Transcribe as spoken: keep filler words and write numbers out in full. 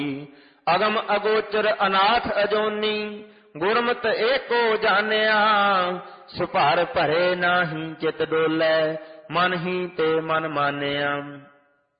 ਅਗਮ ਅਗੋਚਰ ਅਨਾਥ ਅਜੋਨੀ, ਗੁਰਮਤਿ ਏਕੋ ਜਾਣਿਆ। ਸੁਭਾਰ ਭਰੇ ਨਾਹੀ ਚਿਤ ਡੋਲੇ, ਮਨ ਹੀ ਤੇ ਮਨ ਮਾਨਿਆ।